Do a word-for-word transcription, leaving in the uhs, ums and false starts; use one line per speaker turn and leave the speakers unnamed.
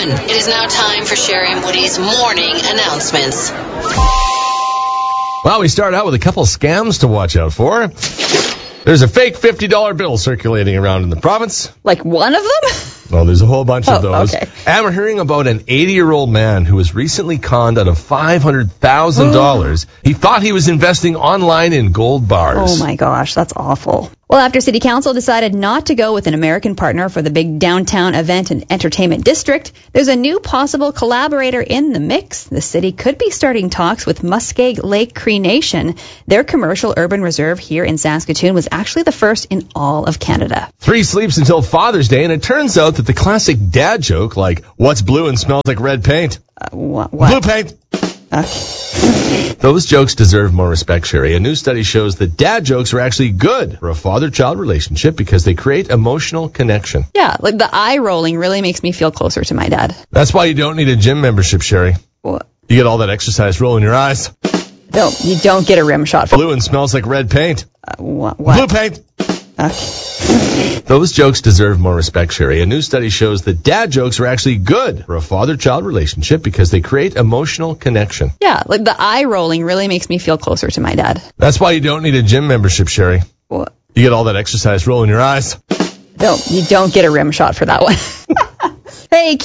one. It is now time for Sherry and Woody's morning announcements.
Well, we start out with a couple scams to watch out for. There's a fake fifty dollar bill circulating around in the province.
Like one of them?
Well, there's a whole bunch
oh,
of those.
Okay.
And we're hearing about an eighty-year-old man who was recently conned out of five hundred thousand dollars. He thought he was investing online in gold bars.
Oh, my gosh. That's awful. Well, after City Council decided not to go with an American partner for the big downtown event and entertainment district, there's a new possible collaborator in the mix. The city could be starting talks with Muskeg Lake Cree Nation. Their commercial urban reserve here in Saskatoon was actually the first in all of Canada.
Three sleeps until Father's Day, and it turns out that the classic dad joke, like, what's blue and smells like red paint?
Uh, wh- what?
Blue paint!
Okay.
Those jokes deserve more respect, Sherry. A new study shows that dad jokes are actually good for a father-child relationship because they create emotional connection.
Yeah, like the eye rolling really makes me feel closer to my dad.
That's why you don't need a gym membership, Sherry.
What?
You get all that exercise rolling your eyes.
No, you don't get a rim shot. For-
Blue and smells like red paint.
Uh, wh- what?
Blue paint!
Okay.
Those jokes deserve more respect, Sherry. A new study shows that dad jokes are actually good for a father-child relationship because they create emotional connection.
Yeah, like the eye rolling really makes me feel closer to my dad.
That's why you don't need a gym membership, Sherry.
What?
You get all that exercise rolling your eyes.
No, you don't get a rim shot for that one. Hey,